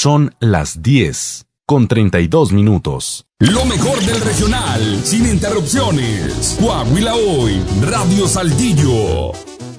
Son las 10:32. Lo mejor del regional, sin interrupciones. Coahuila Hoy, Radio Saltillo.